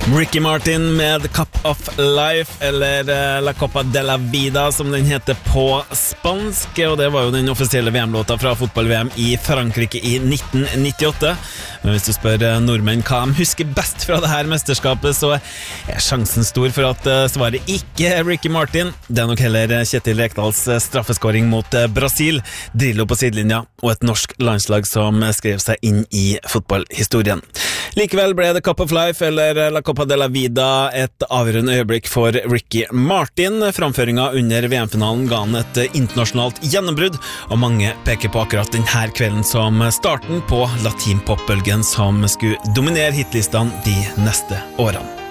Ricky Martin med The Cup of Life, eller La Copa de la Vida som den heter på spansk, og det var jo den offisielle VM-låta fra fotball-VM i Frankrike i 1998. Men hvis du spør nordmenn hva de husker best fra det her mesterskapet, så er sjansen stor for at svaret ikke er Ricky Martin. Det er nok heller Kjetil Rekdals straffeskåring mot Brasil, Drillo på sidelinja og et norsk landslag som skrev seg inn i fotballhistorien. Likevel ble The Cup of Life, eller La Copa de la Vida, et avgjørende øyeblikk for Ricky Martin. Framføringen under VM-finalen ga han et internasjonalt gjennombrudd, og mange peker på akkurat denne kvelden som starten på latinpopbølgen som skulle dominere hitlistene de neste årene.